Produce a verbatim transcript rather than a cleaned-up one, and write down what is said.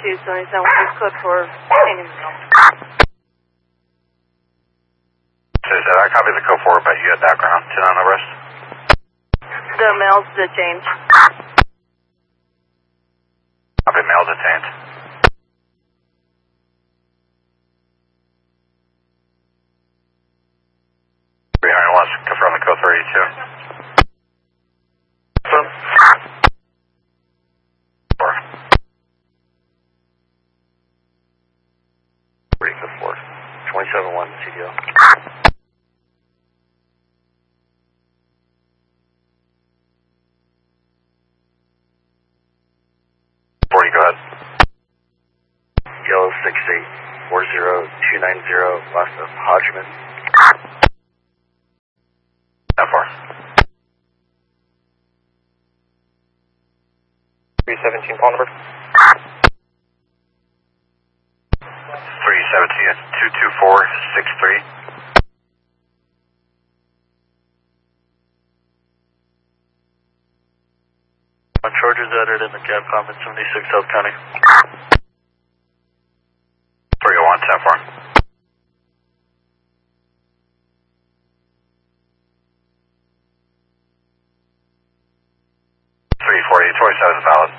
two seventy-seven, please code for any mail. So is that I copy the code four, but you had background. ten on the rest? The mail's detained. Copy, mail detained. three hundred wants to confirm the code thirty-two. Confirm. Four. Three, code four. twenty-seven one, C D O. forty, go ahead. Yellow six eight four zero two nine zero, last of Hodgman. ten four. three seventeen, call number. three seventeen, two two four, six three. On charges added in the Capcom in seventy-six South County. three oh one, ten four. three forty, twenty-seven is valid.